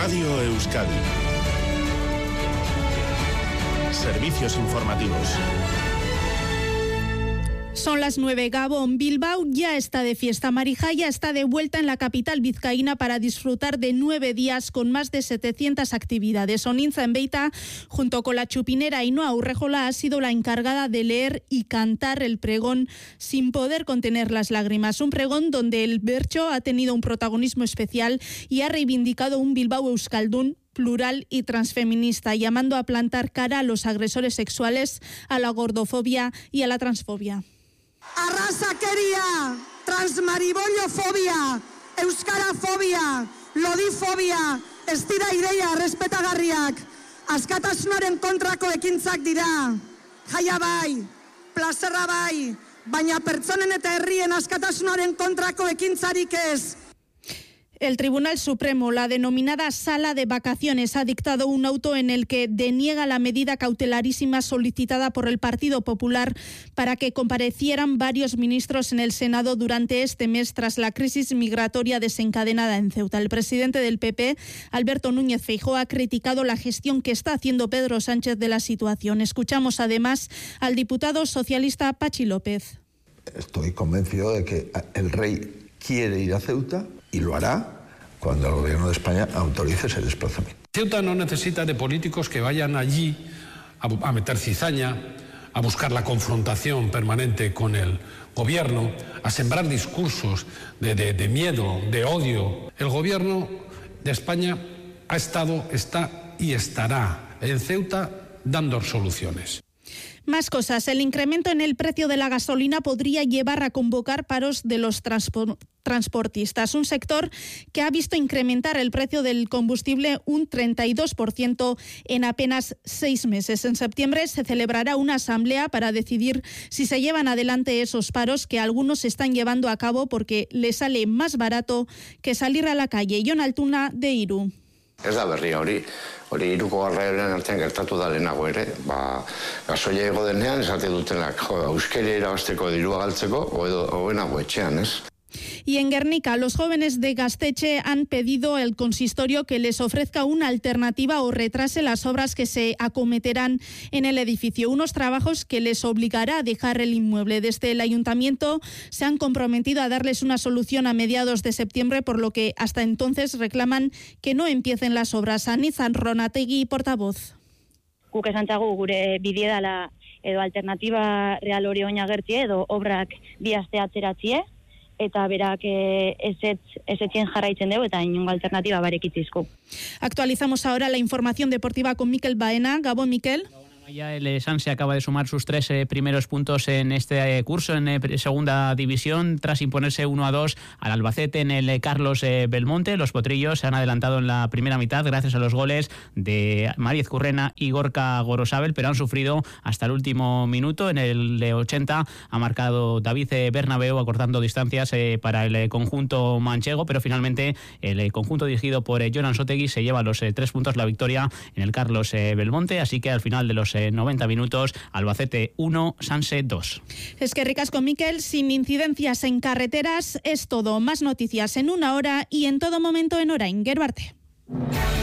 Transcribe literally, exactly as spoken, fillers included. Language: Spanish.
Radio Euskadi. Servicios informativos. Son las nueve. Gabón. Bilbao ya está de fiesta. Marijaya está de vuelta en la capital vizcaína para disfrutar de nueve días con más de setecientas actividades. Onintza Enbeita, junto con la chupinera Ainhoa Urrejola, ha sido la encargada de leer y cantar el pregón sin poder contener las lágrimas. Un pregón donde el bertso ha tenido un protagonismo especial y ha reivindicado un Bilbao euskaldun plural y transfeminista, llamando a plantar cara a los agresores sexuales, a la gordofobia y a la transfobia. Arrasakeria, transmariboliofobia, euskarafobia, lodifobia, ez dira ideia respetagarriak, askatasunaren kontrako ekintzak dira. Jaia bai, plazerra bai, baina pertsonen eta herrien askatasunaren kontrako ekintzarik ez. El Tribunal Supremo, la denominada Sala de Vacaciones, ha dictado un auto en el que deniega la medida cautelarísima solicitada por el Partido Popular para que comparecieran varios ministros en el Senado durante este mes tras la crisis migratoria desencadenada en Ceuta. El presidente del P P, Alberto Núñez Feijóo, ha criticado la gestión que está haciendo Pedro Sánchez de la situación. Escuchamos además al diputado socialista Pachi López. Estoy convencido de que el rey quiere ir a Ceuta y lo hará cuando el gobierno de España autorice ese desplazamiento. Ceuta no necesita de políticos que vayan allí a, a meter cizaña, a buscar la confrontación permanente con el gobierno, a sembrar discursos de, de, de miedo, de odio. El gobierno de España ha estado, está y estará en Ceuta dando soluciones. Más cosas. El incremento en el precio de la gasolina podría llevar a convocar paros de los transpor- transportistas, un sector que ha visto incrementar el precio del combustible un treinta y dos por ciento en apenas seis meses. En septiembre se celebrará una asamblea para decidir si se llevan adelante esos paros que algunos están llevando a cabo porque les sale más barato que salir a la calle. Jon Altuna, de Iru. Ez da berria hori, hori hiruko garraioaren artean gertatu da lehenago ere, ba, gasoia ego denean esate dutenak, jo, euskera irabazteko dirua galtzeko, hobenago etxean, ez? Y en Guernica, los jóvenes de Gazteche han pedido al consistorio que les ofrezca una alternativa o retrase las obras que se acometerán en el edificio. Unos trabajos que les obligará a dejar el inmueble. Desde el ayuntamiento se han comprometido a darles una solución a mediados de septiembre, por lo que hasta entonces reclaman que no empiecen las obras. Anizan Ronategui, portavoz. Guk esan txagu gure bidie dela edo alternativa real hori oina gertie edo obrak bi aste atzeratzie. Eta berak ezetien jarraitzen dugu eta inungo alternativa barekitzizku. Actualizamos ahora la información deportiva con Mikel Baena. Gabón, Mikel. Ya el Sanse acaba de sumar sus tres eh, primeros puntos en este eh, curso en eh, segunda división tras imponerse uno a dos al Albacete en el eh, Carlos eh, Belmonte. Los potrillos se han adelantado en la primera mitad gracias a los goles de Mariez Currena y Gorka Gorosabel, pero han sufrido hasta el último minuto. En el de ochenta ha marcado David eh, Bernabeu acortando distancias eh, para el eh, conjunto manchego, pero finalmente el eh, conjunto dirigido por eh, Jonan Sotegui se lleva los eh, tres puntos, la victoria en el Carlos eh, Belmonte, así que al final de los noventa minutos, Albacete uno, Sanse dos. Es que ricas con Miquel, sin incidencias en carreteras, es todo. Más noticias en una hora y en todo momento en Orain. Gerbarte.